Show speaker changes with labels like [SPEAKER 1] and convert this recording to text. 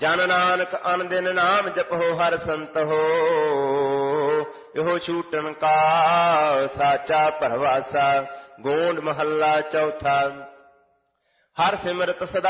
[SPEAKER 1] ਜਨ ਨਾਨਕ ਅਨ ਦਿਨ ਨਾਮ ਜਪੋ ਹਰ ਸੰਤ ਹੋ। ਇਹੋ ਛੂਟਣ ਕਾ ਸਾਚਾ ਭਰਵਾਸਾ। ਗੋਂਡ ਮਹੱਲਾ ਚੌਥਾ। ਹਰ ਸਿਮਰਤ ਸਦਾ